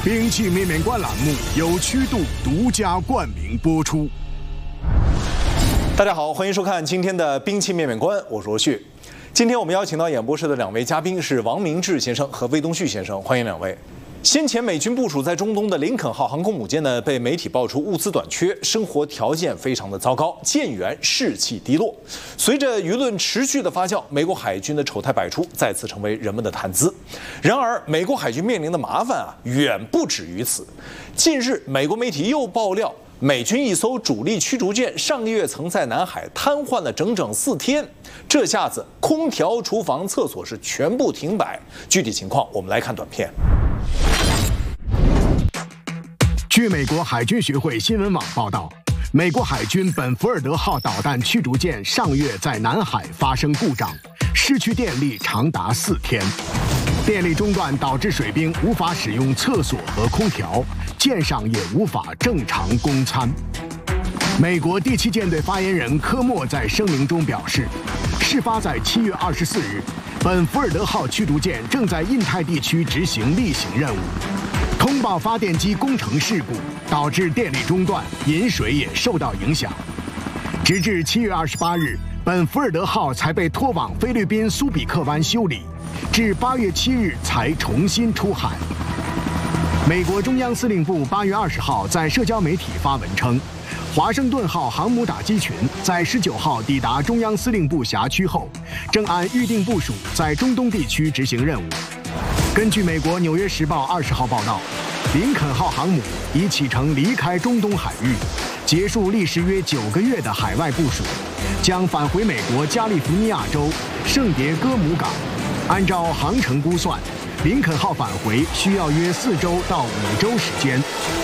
兵器面面观栏目由曲度独家冠名播出。 大家好，欢迎收看今天的兵器面面观，我是罗旭。今天我们邀请到演播室的两位嘉宾是王明志先生和魏东旭先生，欢迎两位。先前美军部署在中东的林肯号航空母舰呢，被媒体爆出物资短缺，生活条件非常的糟糕，舰员士气低落。随着舆论持续的发酵，美国海军的丑态百出，再次成为人们的谈资。然而，美国海军面临的麻烦远不止于此。近日，美国媒体又爆料，美军一艘主力驱逐舰上个月曾在南海瘫痪了整整4天，这下子空调、厨房、厕所是全部停摆。具体情况，我们来看短片。 据美国海军学会新闻网报道，美国海军本福尔德号导弹驱逐舰上月在南海发生故障，失去电力长达4天。电力中断导致水兵无法使用厕所和空调，舰上也无法正常供餐。美国第7舰队发言人科莫在声明中表示，事发在7月24日，本福尔德号驱逐舰正在印太地区执行例行任务。通报发电机工程事故，导致电力中断，饮水也受到影响。直至7月28日，本福尔德号才被拖往菲律宾苏比克湾修理，至8月7日才重新出海。美国中央司令部8月20号在社交媒体发文称，华盛顿号航母打击群在19号抵达中央司令部辖区后，正按预定部署在中东地区执行任务。根据美国《纽约时报》20号报道，林肯号航母已启程离开中东海域，结束历时约9个月的海外部署，将返回美国加利福尼亚州圣迭戈姆港。按照航程估算，林肯号返回需要约4周到5周时间。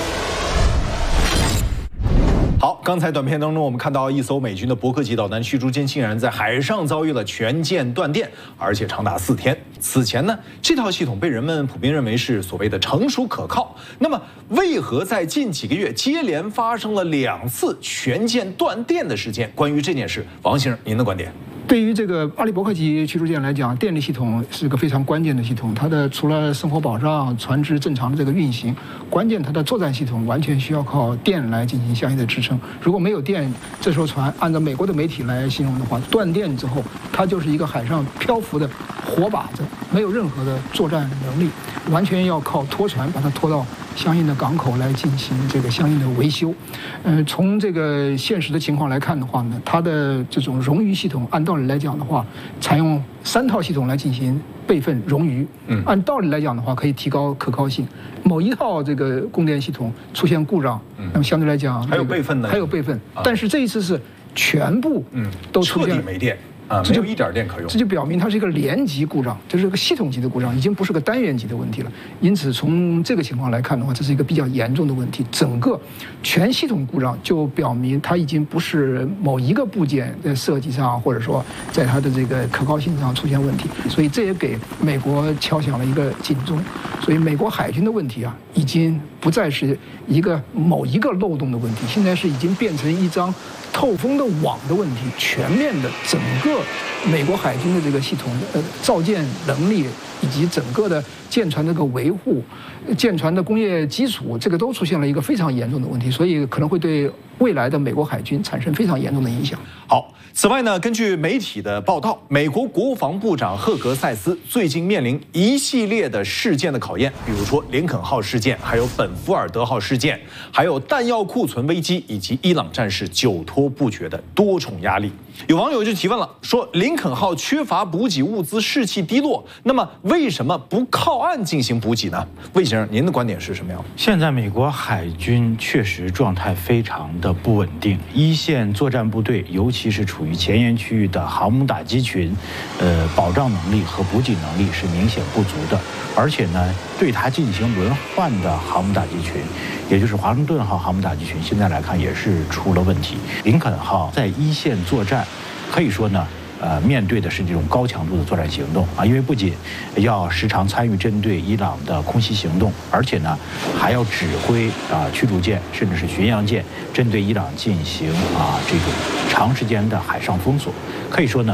好，刚才短片当中我们看到一艘美军的伯克级导弹驱逐舰竟然在海上遭遇了全舰断电，而且长达4天。此前呢，这套系统被人们普遍认为是所谓的成熟可靠。那么，为何在近几个月接连发生了2次全舰断电的事件？关于这件事，王先生您的观点？ 对于这个阿利伯克级驱逐舰来讲，电力系统是个非常关键的系统。它的除了生活保障、船只正常的这个运行，关键它的作战系统完全需要靠电来进行相应的支撑。如果没有电，这艘船按照美国的媒体来形容的话，断电之后，它就是一个海上漂浮的活靶子，没有任何的作战能力，完全要靠拖船把它拖到相应的港口来进行这个相应的维修。从这个现实的情况来看的话呢，它的这种冗余系统，按道理来讲的话，采用3套系统来进行备份冗余。按道理来讲的话，可以提高可靠性。某一套这个供电系统出现故障，那么相对来讲还有备份的， 还有备份。但是这一次是全部都出现彻底没电。没有一点电可用， 这就表明它是一个连级故障，这是个系统级的故障，已经不是个单元级的问题了。因此，从这个情况来看的话，这是一个比较严重的问题。整个全系统故障就表明它已经不是某一个部件的设计上，或者说在它的这个可靠性上出现问题。所以这也给美国敲响了一个警钟。所以美国海军的问题已经不再是某一个漏洞的问题，现在是已经变成一张透风的网的问题，全面的整个美国海军的这个系统造舰能力以及整个的舰船这个维护、舰船的工业基础，这个都出现了一个非常严重的问题，所以可能会对未来的美国海军产生非常严重的影响。 好，此外呢，根据媒体的报道，美国国防部长赫格塞斯最近面临一系列的事件的考验，比如说林肯号事件，还有本福尔德号事件，还有弹药库存危机，以及伊朗战事久拖不决的多重压力。有网友就提问了，说林肯号缺乏补给物资，士气低落，那么为什么不靠岸进行补给呢？魏先生，您的观点是什么样的？ 现在美国海军确实状态非常的不稳定，一线作战部队，尤其是处于前沿区域的航母打击群，保障能力和补给能力是明显不足的。而且呢，对它进行轮换的航母打击群，也就是华盛顿号航母打击群，现在来看也是出了问题。林肯号在一线作战，可以说呢，面对的是这种高强度的作战行动啊，因为不仅要时常参与针对伊朗的空袭行动，而且呢还要指挥驱逐舰甚至是巡洋舰针对伊朗进行这种长时间的海上封锁。可以说呢，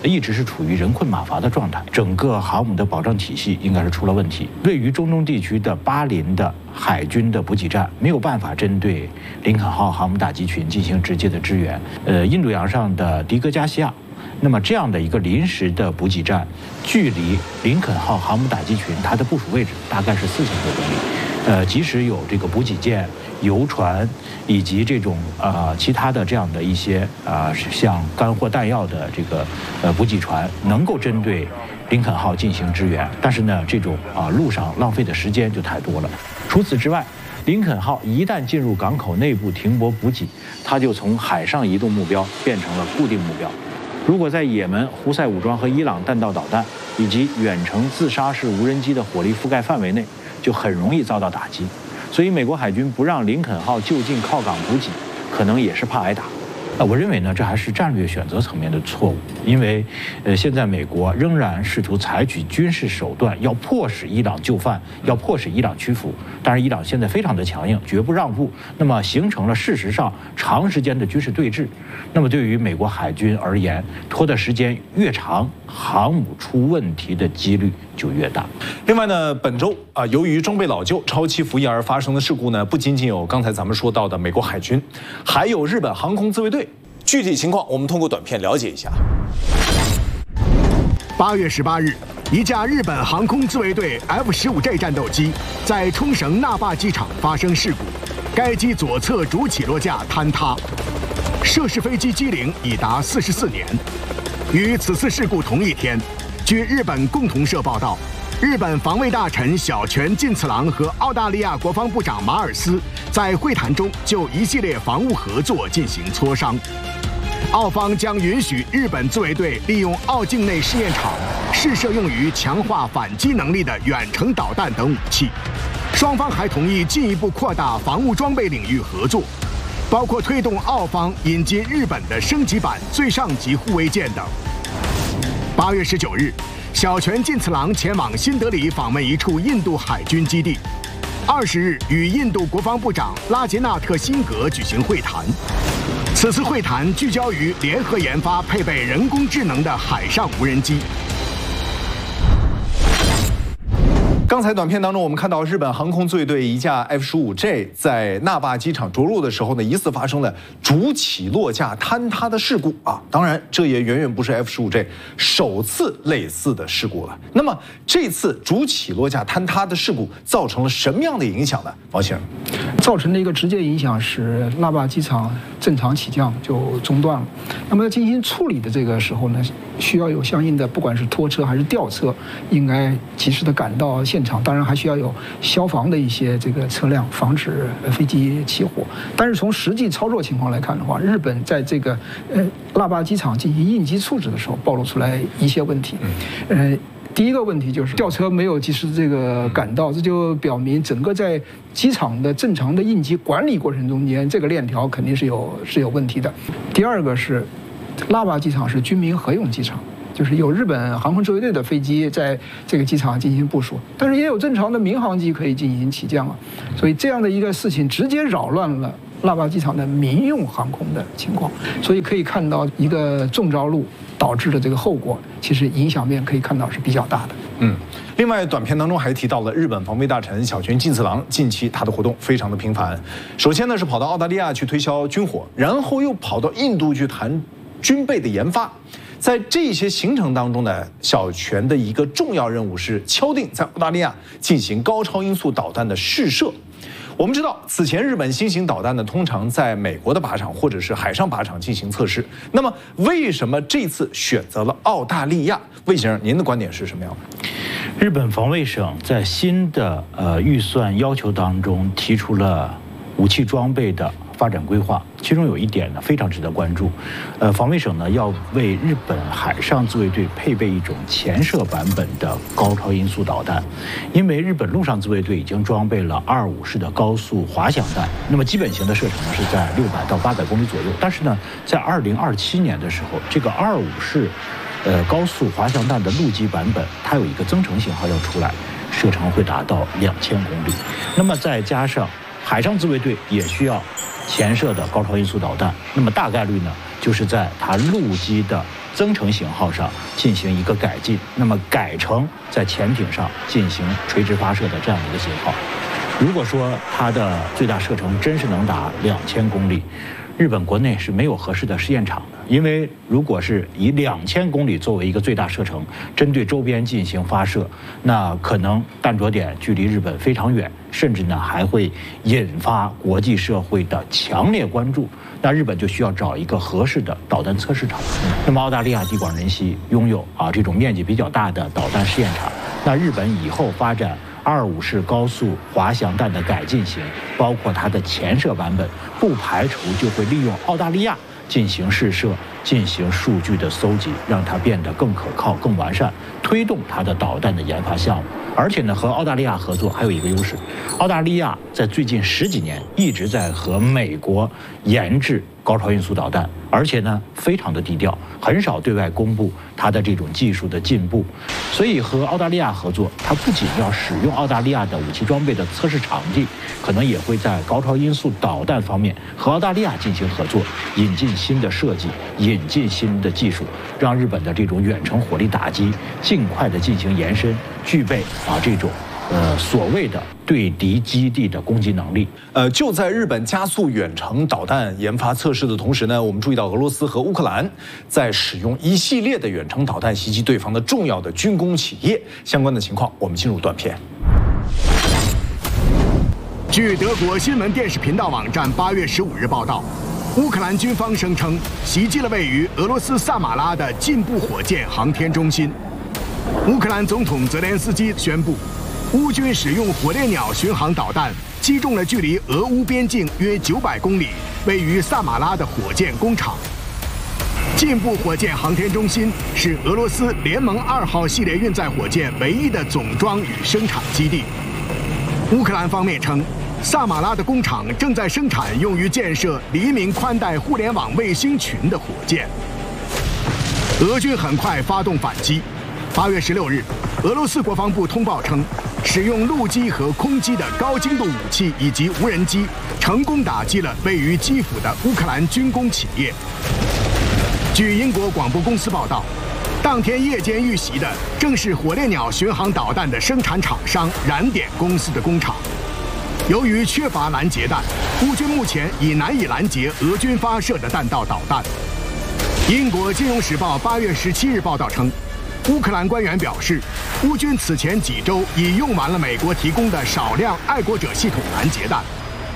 一直是处于人困马乏的状态，整个航母的保障体系应该是出了问题。位于中东地区的巴林的海军的补给站没有办法针对林肯号航母打击群进行直接的支援。印度洋上的迪戈加西亚，那么这样的一个临时的补给站，距离林肯号航母打击群它的部署位置大概是4000多公里。即使有这个补给舰、游船以及这种其他的这样的一些像干货弹药的这个补给船，能够针对林肯号进行支援，但是呢，这种路上浪费的时间就太多了。除此之外，林肯号一旦进入港口内部停泊补给，它就从海上移动目标变成了固定目标。如果在也门、胡塞武装和伊朗弹道导弹以及远程自杀式无人机的火力覆盖范围内，就很容易遭到打击。所以美国海军不让林肯号就近靠港补给，可能也是怕挨打。我认为呢，这还是战略选择层面的错误，因为现在美国仍然试图采取军事手段，要迫使伊朗就范，要迫使伊朗屈服。但是伊朗现在非常的强硬，绝不让步，那么形成了事实上长时间的军事对峙。那么对于美国海军而言，拖的时间越长，航母出问题的几率就越大。 另外呢，本周由于装备老旧、超期服役而发生的事故呢，不仅仅有刚才咱们说到的美国海军，还有日本航空自卫队。具体情况我们通过短片了解一下。 8月18日，一架日本航空自卫队 F-15J 战斗机在冲绳那霸机场发生事故，该机左侧主起落架坍塌，涉事飞机机龄已达44年。与此次事故同一天，据日本共同社报道，日本防卫大臣小泉进次郎和澳大利亚国防部长马尔斯在会谈中就一系列防务合作进行磋商。澳方将允许日本自卫队利用澳境内试验场试射用于强化反击能力的远程导弹等武器。双方还同意进一步扩大防务装备领域合作，包括推动澳方引进日本的升级版最上级护卫舰等。8月19日，小泉进次郎前往新德里访问一处印度海军基地。20日，与印度国防部长拉杰纳特辛格举行会谈。此次会谈聚焦于联合研发配备人工智能的海上无人机。 刚才短片当中，我们看到日本航空自卫队一架 F-15J 在那霸机场着陆的时候呢，疑似发生了主起落架坍塌的事故啊。当然，这也远远不是 F-15J 首次类似的事故了。那么，这次主起落架坍塌的事故造成了什么样的影响呢？王先生， 造成的一个直接影响是那霸机场正常起降就中断了。那么在进行处理的这个时候呢，需要有相应的不管是拖车还是吊车，应该及时的赶到现场。当然还需要有消防的一些这个车辆，防止飞机起火。但是从实际操作情况来看的话，日本在这个那霸机场进行应急处置的时候，暴露出来一些问题。第一个问题就是吊车没有及时这个赶到，这就表明整个在机场的正常的应急管理过程中间，这个链条肯定是有问题的。第二个是那霸机场是军民合用机场，就是有日本航空自卫队的飞机在这个机场进行部署，但是也有正常的民航机可以进行起降啊，所以这样的一个事情直接扰乱了那霸机场的民用航空的情况，所以可以看到一个中着陆导致的这个后果，其实影响面可以看到是比较大的。 另外，短片当中还提到了日本防卫大臣小泉进次郎近期他的活动非常的频繁。首先呢是跑到澳大利亚去推销军火，然后又跑到印度去谈军备的研发。在这些行程当中呢，小泉的一个重要任务是敲定在澳大利亚进行高超音速导弹的试射。我们知道，此前日本新型导弹呢，通常在美国的靶场或者是海上靶场进行测试。那么，为什么这次选择了澳大利亚？魏先生，您的观点是什么样的？ 日本防卫省在新的预算要求当中提出了武器装备的发展规划，其中有一点呢非常值得关注，防卫省呢要为日本海上自卫队配备一种潜射版本的高超音速导弹，因为日本陆上自卫队已经装备了25式的高速滑翔弹，那么基本型的射程呢是在600到800公里左右，但是呢，在2027年的时候，这个25式高速滑翔弹的陆基版本，它有一个增程型号要出来，射程会达到2000公里，那么再加上海上自卫队也需要潜射的高超音速导弹，那么大概率呢，就是在它陆基的增程型号上进行一个改进，那么改成在潜艇上进行垂直发射的这样一个型号。如果说它的最大射程真是能达2000公里，日本国内是没有合适的试验场的，因为如果是以2000公里作为一个最大射程，针对周边进行发射，那可能弹着点距离日本非常远，甚至呢还会引发国际社会的强烈关注。那日本就需要找一个合适的导弹测试场。那么澳大利亚地广人稀，拥有这种面积比较大的导弹试验场。那日本以后发展2.5式高速滑翔弹的改进型，包括它的前射版本，不排除就会利用澳大利亚进行试射，进行数据的搜集，让它变得更可靠、更完善，推动它的导弹的研发项目。而且呢，和澳大利亚合作还有一个优势，澳大利亚在最近10几年一直在和美国研制高超音速导弹，而且呢非常的低调，很少对外公布它的这种技术的进步。所以和澳大利亚合作，它不仅要使用澳大利亚的武器装备的测试场地，可能也会在高超音速导弹方面和澳大利亚进行合作，引进新的设计，引进新的技术，让日本的这种远程火力打击尽快的进行延伸，具备这种所谓的对敌基地的攻击能力。 就在日本加速远程导弹研发测试的同时呢，我们注意到俄罗斯和乌克兰在使用一系列的远程导弹袭击对方的重要的军工企业。相关的情况，我们进入短片。 据德国新闻电视频道网站8月15日报道，乌克兰军方声称袭击了位于俄罗斯萨马拉的进步火箭航天中心。乌克兰总统泽连斯基宣布，乌军使用火烈鸟巡航导弹击中了距离俄乌边境约900公里、位于萨马拉的火箭工厂。进步火箭航天中心是俄罗斯联盟2号系列运载火箭唯一的总装与生产基地。乌克兰方面称，萨马拉的工厂正在生产用于建设黎明宽带互联网卫星群的火箭。俄军很快发动反击。8月16日，俄罗斯国防部通报称，使用陆基和空基的高精度武器以及无人机，成功打击了位于基辅的乌克兰军工企业。据英国广播公司报道，当天夜间遇袭的正是火烈鸟巡航导弹的生产厂商燃点公司的工厂。由于缺乏拦截弹，乌军目前已难以拦截俄军发射的弹道导弹。英国《金融时报》8月17日报道称，乌克兰官员表示，乌军此前几周已用完了美国提供的少量爱国者系统拦截弹。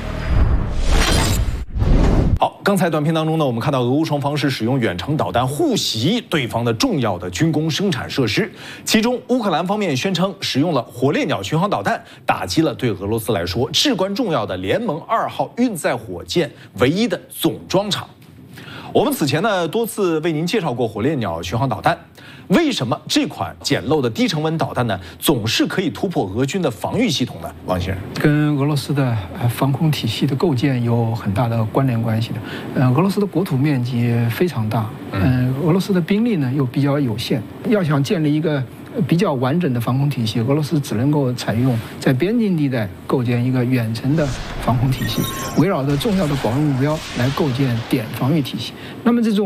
好，刚才短片当中呢，我们看到俄乌双方是使用远程导弹互袭对方的重要的军工生产设施，其中乌克兰方面宣称使用了火烈鸟巡航导弹，打击了对俄罗斯来说至关重要的联盟2号运载火箭唯一的总装厂。我们此前呢多次为您介绍过火烈鸟巡航导弹，为什么这款简陋的低成本导弹呢总是可以突破俄军的防御系统呢？王先生， 跟俄罗斯的防空体系的构建有很大的关联关系的。俄罗斯的国土面积非常大，俄罗斯的兵力呢又比较有限，要想建立一个比较完整的防空体系，俄罗斯只能够采用在边境地带构建一个远程的防空体系，围绕着重要的保卫目标来构建点防御体系。那么这种